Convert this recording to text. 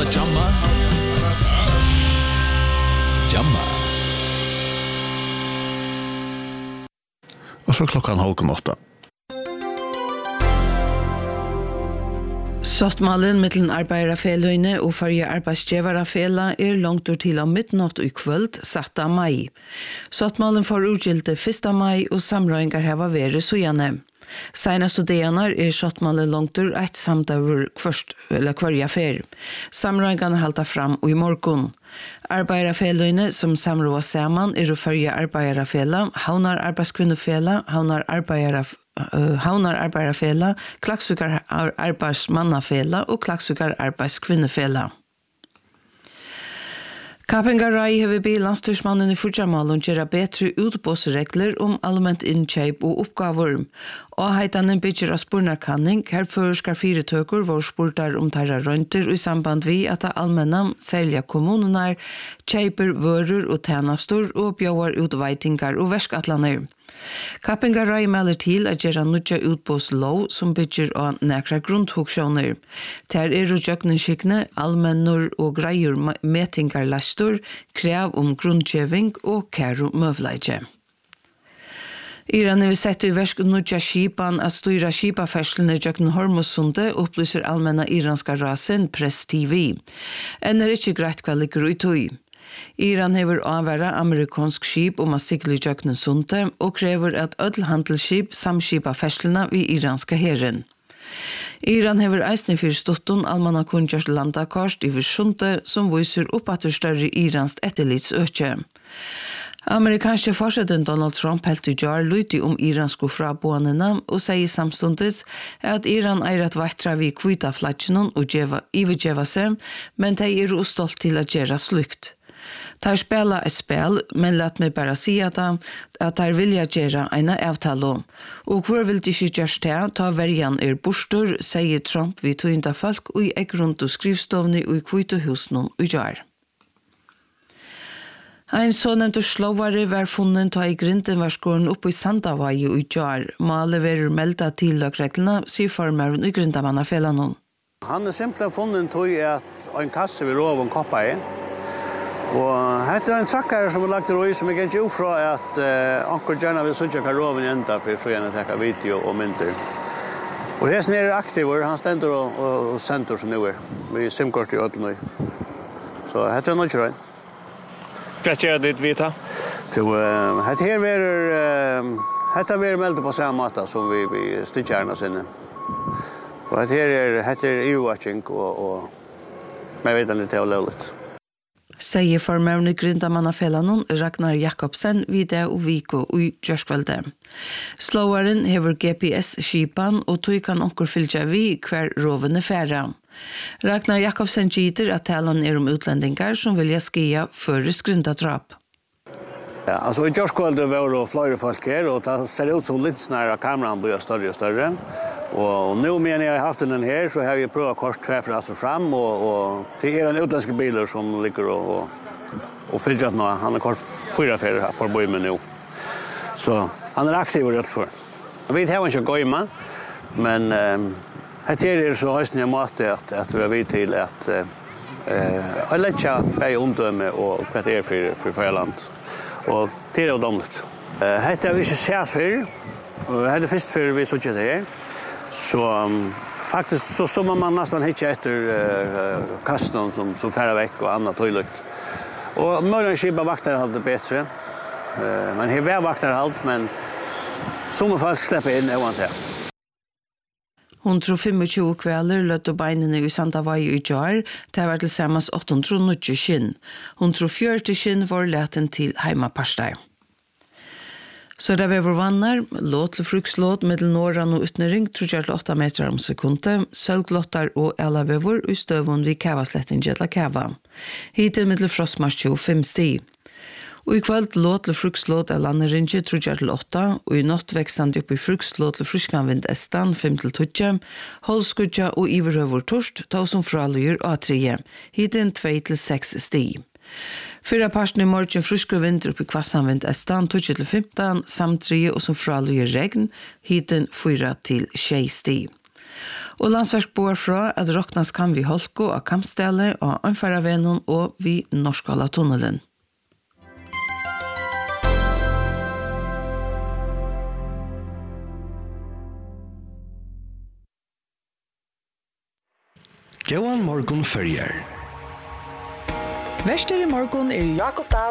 Jamma. Jamma. Og så klokkan 7:30. Sottmalen mittlen arbeiderfeløyne og førje arbeidsgjeverafela langt til om midnatt i kvöld 7. mai. Sottmalen får utgilde 1. mai og samrøyngar heva vere så gjerne. Seinaste dagarna sottmalen langt ett samdagur kvarja fer. Samrøyngarna halta fram og i morgon. Arbeiderfeløyne som samroa saman førje arbeiderafela, Havnar arbeidskvinnefela, Havnar arbeiderfela, Klaksvíkar arbeidsmannafela og Klaksvíkar arbeiskvinnefela. Kapengarai hever be landstyrsmannen i Fudjamalen gjøre bedre utbåsregler allmänt innkjøp og oppgaver. Og heitanen bygger av spurnarkanning, her føreskar 4 tøker hvor spurtar tarra røynter i samband vi at det allmänna selja kommunene kjøper vører og tjenester og bjøver utveitingar og verskatlaner. Kapengarai melder til at gjøre nødja utbåslov som bygger av nekra grundhoksjoner. Der rujøkningsskikkene, allmennor og greier metingar lastor, krev grundkjøving og kæro møvleidje. Iran vil sette i versk nødja skipan at styra skipaferslene jøkken Hormuzsundet opplyser allmenna iranska rasen Press TV. Ikke greit hva ligger ut i. Iran hever avværa amerikansk skip å sikle i jøkken sundet og krever at ødelhandelsskip samskipa ferslene ved iranska herren. Iran hever eisne fyrir stottun almanna kunngjørs landakost i sundet som viser opp at det større iransk etterlitsøkje. Amerikanske forsetten Donald Trump helt i jar lyti iransko fraboanene og sier samstundes at Iran at veitra vi kvita flatjenon og ivergjeva seg, men de stolt til at gjøre slukt. De spela et spel, men lat meg bare si at de vilja gjøre en avtale. Og hvor vil de ikke gjøre det, ta verjan bostor, sier Trump vi tøynda folk og i rundt og skrivstovni og i kvita husnon og jar. Ein så nevnte slåvare var funnet ta i grinden var skåren oppe i Sandavai og i jar. Male var melda til lagreglene, sier formeren i grindamannafelanon. Han simpelthen funnet tog at en kasse vil rov en koppa i. Og hette en trakkare som lagt i som jeg ikke fra at anker gjerne vil sutja hva roven enda for så gjerne tekka video og mynter. Og hesten aktiver, han stender og sender som nu vi simkort i ødelen. Så hette er nødgjør. Hva gjør ditt vita? Hette her er meldet på samme måte som vi styrkjærene sinne. Og hette er EU-watching og med videre til å løle litt. Sier formøren i grindamannafelanon Ragnar Jakobsen videre og Viko i Gjørskvalde. Slåaren hever GPS-skipan og tog kan onker fylgja vi hver rovende færa. Ragnar Jakobsen gyter at talan utlendingar som vilja skia føres grindadrap. Ja, altså i Gjørskvalde var det flere folk her, og det ser ut som litt snarere kameraen blir større og større. Og nu medan jag har haft den här så har vi prövat kort tvärför fram och det är en utländsk bilar som ligger och fyllt nå. Han har kort 4 färger för bo med nu. Så han är aktiv och rätt för. Jag vet inte hur gå med men det är så hösten jag måste att vi vet till att jag lägger på omdöme och vad det är för land. Och det är domligt. Det är vi inte sett för. Det är först för vi såg det här. Så faktiskt så man nästan hitta efter kasten som färra veck och annat toilet. Och morgonskipa vakter hade bättre. Man har vakter allt men som folk släpper in oavsett. 125 kvelder løtte beinene i Sandavai i jar, det var til sammans 890 skinn. 140 skinn var leten til heimaparstar. Så det var vannar, låt til frukslåt mellom Norran og Utnering, 38 meter om sekundet, sølglottar og elavevor i støvun vid Kavasletten Gjedla Kava. Hittil mellom frostmars 25 sti. Og i kveld låt til frukslåt av landerinje 38, og i natt veksande opp i frukslåt til fruskanvind estan 5-20, holdskudja og iverhøver torst, ta som fraløyer A3, hittil 2-6 sti. Fyra parten i morgen fruskere vinter opp i kvassanvind estan 2-15, samt 3 og som fraløyer regn, hittil 4-6 sti. Og landsverk bor fra at råknas kan vi holko av kampstelle og anfaravenon og vi Norskala-tunnelen. Gåan morgon fyrjar. Verster i morgon Jakob Dahl